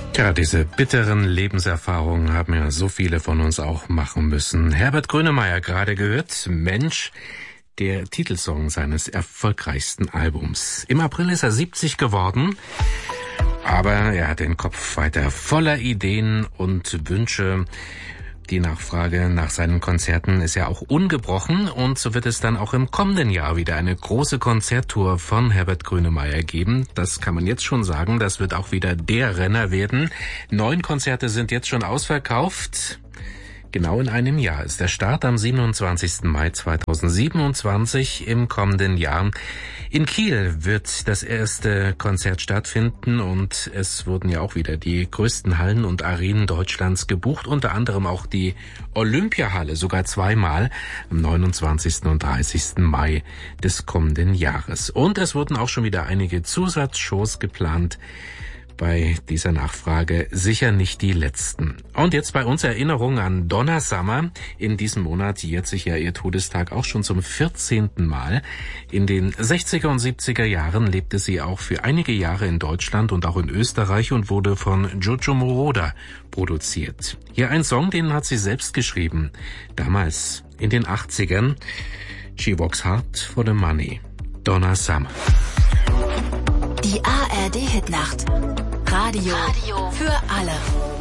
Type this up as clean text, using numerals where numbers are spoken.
Tja, diese bitteren Lebenserfahrungen haben ja so viele von uns auch machen müssen. Herbert Grönemeyer gerade gehört, Mensch, der Titelsong seines erfolgreichsten Albums. Im April ist er 70 geworden, aber er hat den Kopf weiter voller Ideen und Wünsche. Die Nachfrage nach seinen Konzerten ist ja auch ungebrochen und so wird es dann auch im kommenden Jahr wieder eine große Konzerttour von Herbert Grönemeyer geben. Das kann man jetzt schon sagen, das wird auch wieder der Renner werden. 9 Konzerte sind jetzt schon ausverkauft. Genau in einem Jahr ist der Start am 27. Mai 2027 im kommenden Jahr. In Kiel wird das erste Konzert stattfinden und es wurden ja auch wieder die größten Hallen und Arenen Deutschlands gebucht, unter anderem auch die Olympiahalle, sogar zweimal am 29. und 30. Mai des kommenden Jahres. Und es wurden auch schon wieder einige Zusatzshows geplant. Bei dieser Nachfrage sicher nicht die letzten. Und jetzt bei uns Erinnerung an Donna Summer. In diesem Monat jährt sich ja ihr Todestag auch schon zum 14. Mal. In den 60er und 70er Jahren lebte sie auch für einige Jahre in Deutschland und auch in Österreich und wurde von Jojo Moroder produziert. Hier ein Song, den hat sie selbst geschrieben. Damals in den 80ern. She Works Hard for the Money. Donna Summer. Die ARD Hitnacht. Radio für alle.